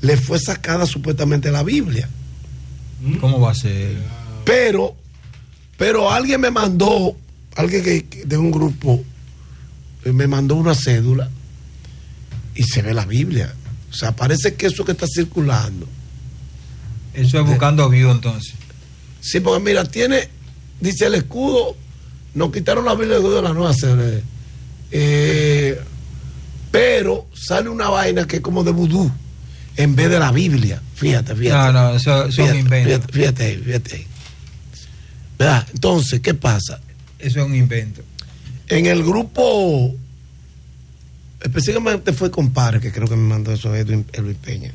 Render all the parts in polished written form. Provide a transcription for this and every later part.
le fue sacada supuestamente la Biblia. ¿Cómo va a ser? Pero alguien me mandó, alguien de un grupo, me mandó una cédula y se ve la Biblia. O sea, parece que eso que está circulando. Eso es buscando view entonces. Sí, porque mira, dice el escudo, nos quitaron la Biblia de la nueva cédula. Pero sale una vaina que es como de vudú en vez de la Biblia. Fíjate. No, eso es un invento. Fíjate ahí. ¿Verdad? Entonces, ¿qué pasa? Eso es un invento. En el grupo, específicamente fue compadre, que creo que me mandó eso, Edwin Peña.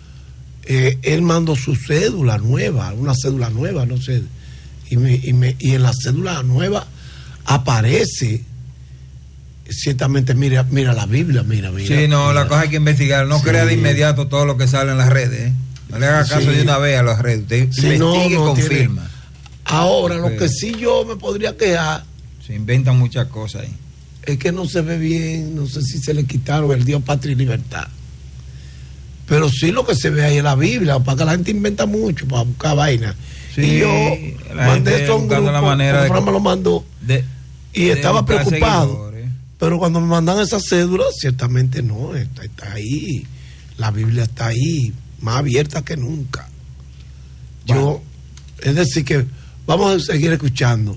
Él mandó su cédula nueva, una cédula nueva, no sé. Y en la cédula nueva aparece, ciertamente, mira la Biblia, mira. Sí, no, la cosa hay que investigar. No crea de inmediato todo lo que sale en las redes. No le haga caso de una vez a las redes. Usted investigue y confirma. Ahora, lo que sí yo me podría quejar. Se inventan muchas cosas ahí. Es que no se ve bien, no sé si se le quitaron el Dios, patria y libertad. Pero sí lo que se ve ahí en la Biblia, para que la gente inventa mucho, para buscar vainas. Sí, y yo mandé eso a un grupo, la manera me lo mandó, y estaba preocupado. Pero cuando me mandan esa cédula, ciertamente no, está ahí. La Biblia está ahí, más abierta que nunca. Bueno. Es decir que vamos a seguir escuchando.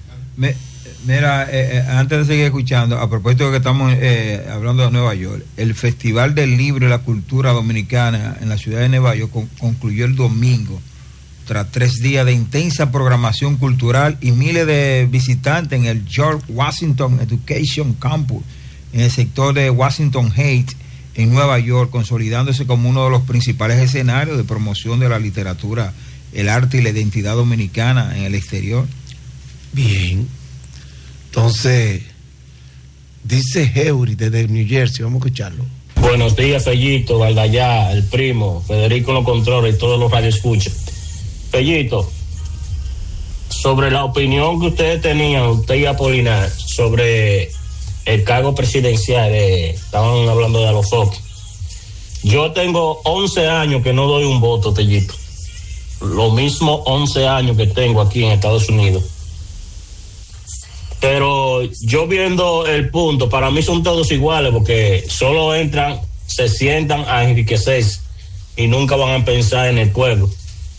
Mira, antes de seguir escuchando, a propósito de que estamos hablando de Nueva York, el Festival del Libro y la Cultura Dominicana en la ciudad de Nueva York concluyó el domingo, tras 3 días de intensa programación cultural y miles de visitantes en el George Washington Education Campus, en el sector de Washington Heights, en Nueva York, consolidándose como uno de los principales escenarios de promoción de la literatura, el arte y la identidad dominicana en el exterior. Bien. Entonces, dice Heuri desde New Jersey, vamos a escucharlo. Buenos días, Fellito, Valdallá, el primo, Federico en los controles y todos los radioescuchas. Fellito, sobre la opinión que ustedes tenían, usted y Apolinar, sobre el cargo presidencial, estaban hablando de Alofoque. Yo tengo 11 años que no doy un voto, Fellito. Lo mismo 11 años que tengo aquí en Estados Unidos. Pero yo viendo el punto, para mí son todos iguales, porque solo entran, se sientan a enriquecerse y nunca van a pensar en el pueblo.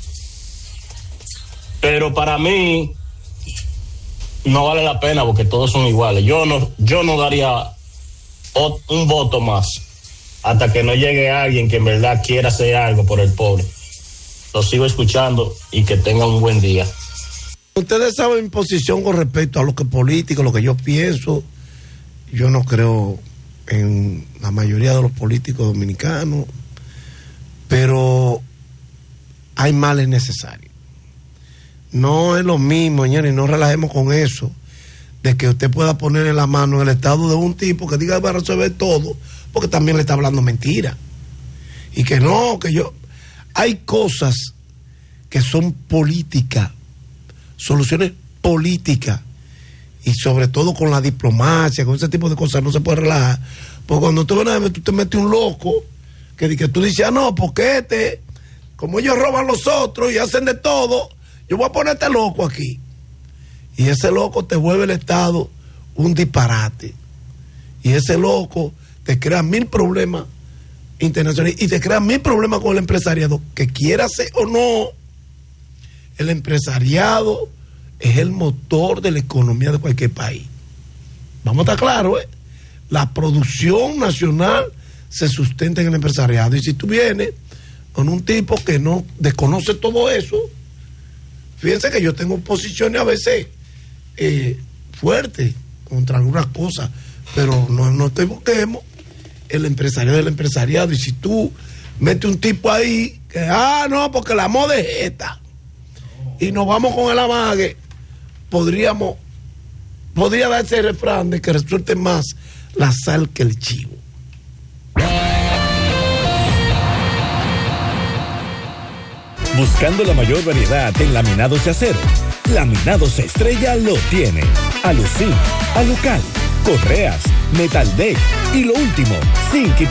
Pero para mí no vale la pena, porque todos son iguales. Yo no daría un voto más hasta que no llegue alguien que en verdad quiera hacer algo por el pobre. Lo sigo escuchando y que tengan un buen día. Ustedes saben mi posición con respecto a lo que es político, lo que yo pienso. Yo no creo en la mayoría de los políticos dominicanos, pero hay males necesarios. No es lo mismo, señores, no relajemos con eso, de que usted pueda poner en la mano el estado de un tipo que diga que va a resolver todo, porque también le está hablando mentira. Y que no, que yo... Hay cosas que son políticas, soluciones políticas, y sobre todo con la diplomacia, con ese tipo de cosas no se puede relajar. Porque cuando tú te metes un loco, que tú dices, no, porque como ellos roban los otros y hacen de todo, yo voy a ponerte loco aquí. Y ese loco te vuelve el Estado un disparate. Y ese loco te crea 1000 problemas internacionales y te crea 1000 problemas con el empresariado, que quiera ser o no. El empresariado es el motor de la economía de cualquier país. Vamos a estar claros, la producción nacional se sustenta en el empresariado. Y si tú vienes con un tipo que no desconoce todo eso, fíjense que yo tengo posiciones a veces fuertes contra algunas cosas, pero no te busquemos. El empresario del empresariado. Y si tú metes un tipo ahí que no, porque la moda es esta, y nos vamos con el amague, podría darse el refrán de que resulte más la sal que el chivo. Buscando la mayor variedad en laminados de acero, Laminados Estrella lo tiene. Alucin, Alucal, correas, metal deck y lo último, zinc y